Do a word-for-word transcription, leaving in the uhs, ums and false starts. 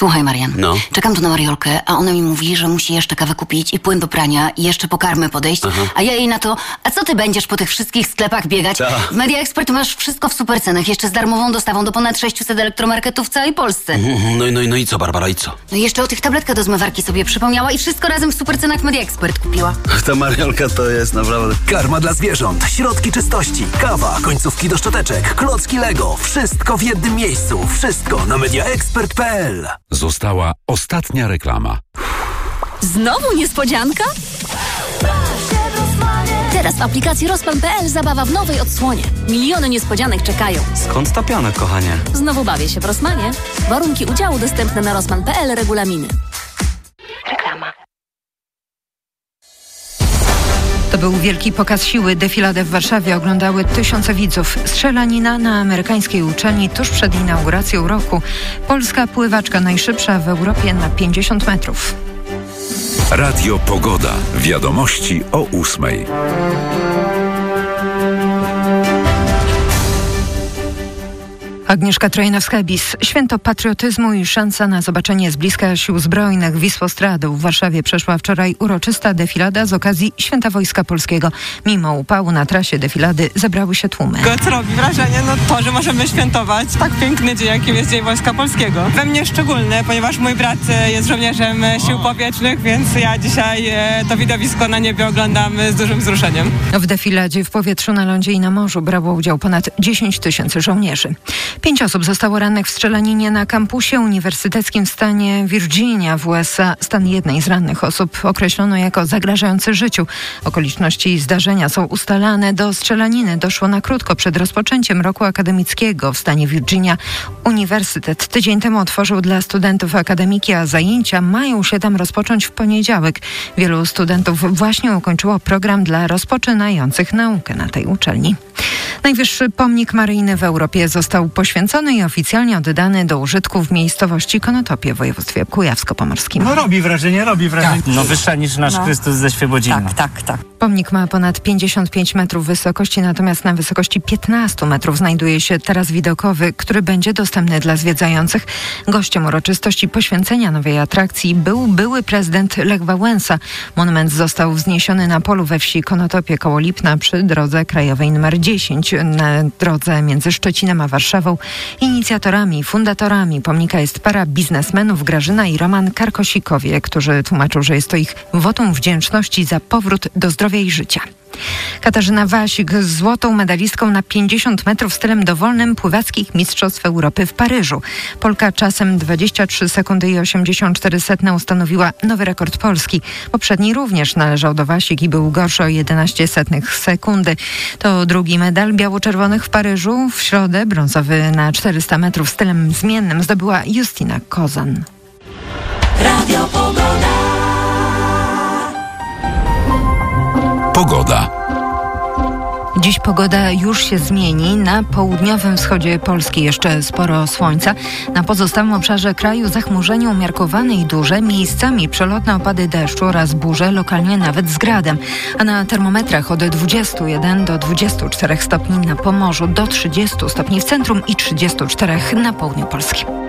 Słuchaj, Marian, No. czekam tu na Mariolkę, a ona mi mówi, że musi jeszcze kawę kupić i płyn do prania i jeszcze po karmę podejść, Aha. a ja jej na to, a co ty będziesz po tych wszystkich sklepach biegać? Ta. W Media Expert masz wszystko w super cenach, jeszcze z darmową dostawą do ponad sześciuset elektromarketów w całej Polsce. No, i- no, i- no i co, Barbara, i co? No i jeszcze o tych tabletkach do zmywarki sobie przypomniała i wszystko razem w super cenach Media Expert kupiła. Ta Mariolka to jest naprawdę... Karma dla zwierząt, środki czystości, kawa, końcówki do szczoteczek, klocki Lego. Wszystko w jednym miejscu. Wszystko na mediaexpert kropka p l. Została ostatnia reklama. Znowu niespodzianka? Teraz w aplikacji Rozpan kropka p l zabawa w nowej odsłonie. Miliony niespodzianek czekają. Skąd ta piana, kochanie? Znowu bawię się w Rosmanie. Warunki udziału dostępne na Rozpan kropka p l, regulaminy. Reklama. To był wielki pokaz siły. Defiladę w Warszawie oglądały tysiące widzów. Strzelanina na amerykańskiej uczelni tuż przed inauguracją roku. Polska pływaczka najszybsza w Europie na pięćdziesiąt metrów. Radio Pogoda. Wiadomości o ósmej. Agnieszka Trojnowska-Bis. Święto patriotyzmu i szansa na zobaczenie z bliska sił zbrojnych Wisłostradu. W Warszawie przeszła wczoraj uroczysta defilada z okazji Święta Wojska Polskiego. Mimo upału na trasie defilady zebrały się tłumy. Co robi wrażenie? No to, że możemy świętować tak piękny dzień, jakim jest Dzień Wojska Polskiego. We mnie szczególny, ponieważ mój brat jest żołnierzem Sił Powietrznych, więc ja dzisiaj to widowisko na niebie oglądam z dużym wzruszeniem. W defiladzie w powietrzu, na lądzie i na morzu brało udział ponad dziesięć tysięcy żołnierzy. Pięć osób zostało rannych w strzelaninie na kampusie uniwersyteckim w stanie Virginia w U S A. Stan jednej z rannych osób określono jako zagrażający życiu. Okoliczności zdarzenia są ustalane. Do strzelaniny doszło na krótko przed rozpoczęciem roku akademickiego w stanie Virginia. Uniwersytet tydzień temu otworzył dla studentów akademiki, a zajęcia mają się tam rozpocząć w poniedziałek. Wielu studentów właśnie ukończyło program dla rozpoczynających naukę na tej uczelni. Najwyższy pomnik maryjny w Europie został poświęcony i oficjalnie oddany do użytku w miejscowości Konotopie w województwie kujawsko-pomorskim. No robi wrażenie, robi wrażenie. No wyższa niż nasz No. Chrystus ze Świebodzina. Tak, tak, tak. Pomnik ma ponad pięćdziesiąt pięć metrów wysokości, natomiast na wysokości piętnaście metrów znajduje się taras widokowy, który będzie dostępny dla zwiedzających. Gościem uroczystości poświęcenia nowej atrakcji był były prezydent Lech Wałęsa. Monument został wzniesiony na polu we wsi Konotopie koło Lipna przy drodze krajowej nr dziesięć na drodze między Szczecinem a Warszawą. Inicjatorami, fundatorami pomnika jest para biznesmenów Grażyna i Roman Karkosikowie, którzy tłumaczą, że jest to ich wotum wdzięczności za powrót do zdrowia i życia. Katarzyna Wasik z złotą medalistką na pięćdziesiąt metrów stylem dowolnym pływackich Mistrzostw Europy w Paryżu. Polka czasem dwadzieścia trzy sekundy i osiemdziesiąt cztery setne ustanowiła nowy rekord Polski. Poprzedni również należał do Wasik i był gorszy o jedenaście setnych sekundy. To drugi medal biało-czerwonych w Paryżu. W środę brązowy na czterysta metrów stylem zmiennym zdobyła Justyna Kozan. Radio Pogoda. Pogoda. Dziś pogoda już się zmieni. Na południowym wschodzie Polski jeszcze sporo słońca. Na pozostałym obszarze kraju zachmurzenie umiarkowane i duże. Miejscami przelotne opady deszczu oraz burze, lokalnie nawet z gradem. A na termometrach od dwudziestu jeden do dwudziestu czterech stopni na Pomorzu, do trzydziestu stopni w centrum i trzydziestu czterech na południu Polski.